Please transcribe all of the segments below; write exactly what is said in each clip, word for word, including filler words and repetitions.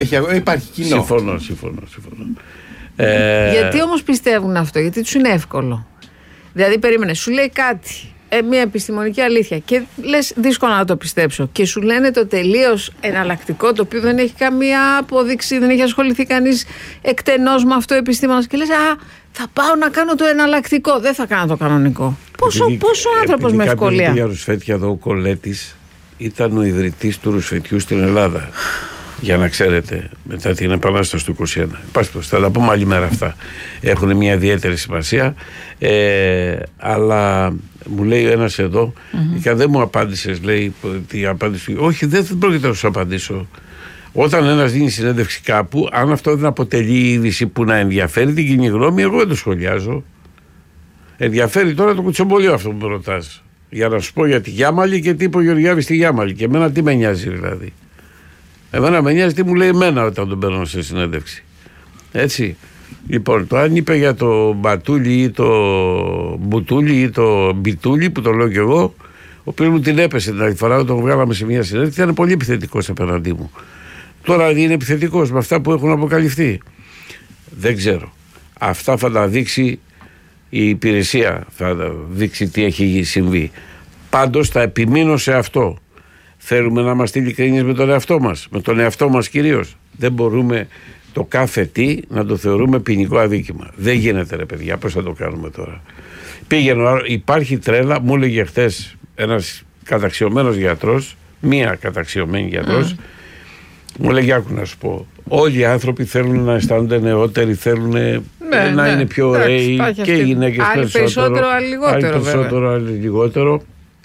Υπάρχει κοινό. Συμφωνώ, συμφωνώ, συμφωνώ. Ε... Γιατί όμως πιστεύουν αυτό? Γιατί τους είναι εύκολο. Δηλαδή, περίμενε, σου λέει κάτι, ε, μια επιστημονική αλήθεια, και λες δύσκολο να το πιστέψω. Και σου λένε το τελείως εναλλακτικό, το οποίο δεν έχει καμία απόδειξη, δεν έχει ασχοληθεί κανείς εκτενώς με αυτό επιστήμονας. Και λες, α, θα πάω να κάνω το εναλλακτικό, δεν θα κάνω το κανονικό. Πόσο, επειδή, πόσο άνθρωπος με ευκολία. Επειδή για ρουσφέτια εδώ, ο Κολέτης ήταν ο ιδρυτής του ρουσφετιού στην Ελλάδα. Για να ξέρετε, μετά την Επανάσταση του είκοσι ένα. Πάστος, θα τα πούμε άλλη μέρα αυτά. Έχουν μια ιδιαίτερη σημασία. Ε, αλλά μου λέει ένας εδώ, mm-hmm. και δεν μου απάντησες, λέει, τι απάντηση. Όχι, δεν, δεν πρόκειται να σου απαντήσω. Όταν ένας δίνει συνέντευξη κάπου, αν αυτό δεν αποτελεί είδηση που να ενδιαφέρει την κοινή γνώμη, εγώ δεν το σχολιάζω. Ενδιαφέρει τώρα το κουτσομπολιό αυτό που με ρωτάς. Για να σου πω για τη Γιάμαλη και τι είπε ο Γεωργιάδης στη Γιάμαλη. Και εμένα τι με νοιάζει δηλαδή. Εμένα με νοιάζει τι μου λέει εμένα όταν τον παίρνω σε συνέντευξη. Έτσι. Λοιπόν, το αν είπε για το Μπατούλι ή το Μπουτούλι ή το Μπιτούλι, που το λέω κι εγώ, ο οποίος μου την έπεσε την άλλη φορά όταν τον βγάλαμε σε μια συνέντευξη, ήταν πολύ επιθετικός απέναντί μου. Τώρα είναι επιθετικός με αυτά που έχουν αποκαλυφθεί. Δεν ξέρω. Αυτά θα τα δείξει η υπηρεσία, θα τα δείξει τι έχει συμβεί. Πάντως θα επιμείνω σε αυτό. Θέλουμε να είμαστε ειλικρινείς με τον εαυτό μας, με τον εαυτό μας κυρίως. Δεν μπορούμε το κάθε τι να το θεωρούμε ποινικό αδίκημα. Δεν γίνεται, ρε παιδιά, πώς θα το κάνουμε τώρα. Πήγαινε, υπάρχει τρέλα, μου έλεγε χτες ένας καταξιωμένος γιατρός, μία καταξιωμένη γιατρός, mm. μου έλεγε, άκου να σου πω, όλοι οι άνθρωποι θέλουν να αισθάνονται νεότεροι, θέλουν ναι, να ναι, είναι πιο ωραίοι, και οι γυναίκες άλλοι περισσότερο, άλλοι λιγότερο. Άλλοι περισσότερο, άλλοι λιγότερο.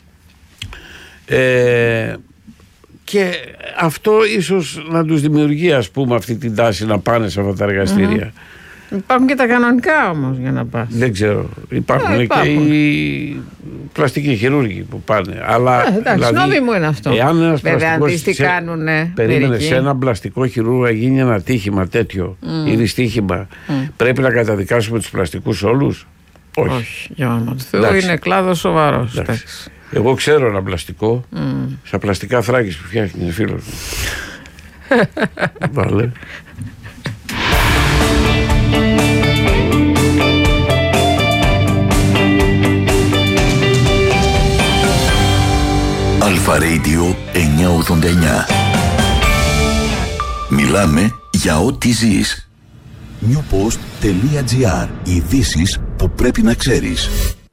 Ε, και αυτό ίσως να τους δημιουργεί, ας πούμε, αυτή την τάση να πάνε σε αυτά τα εργαστήρια. Mm-hmm. Υπάρχουν και τα κανονικά όμως για να πας. Δεν ξέρω. Υπάρχουν, ε, υπάρχουν. και οι πλαστικοί χειρούργοι που πάνε. Αλλά, ε, εντάξει, δηλαδή, νόμιμο είναι αυτό. Εάν ένας βέβαια, τι κάνουνε. Περίμενε, μερικοί. σε ένα πλαστικό χειρούργο γίνει ένα τύχημα τέτοιο, mm. ή δυστύχημα, mm. πρέπει να καταδικάσουμε τους πλαστικούς όλους? Όχι. Όχι, για όνομα του Θεού, είναι κλάδος σοβαρός. Εγώ ξέρω ένα πλαστικό, mm. στα πλαστικά Θράκης που φτιάχνει ένα φίλος μου. Βάλε. Αλφα Radio εννιακόσια ογδόντα εννιά. Μιλάμε για ό,τι ζεις. newpost.gr. Ειδήσεις που πρέπει να ξέρεις.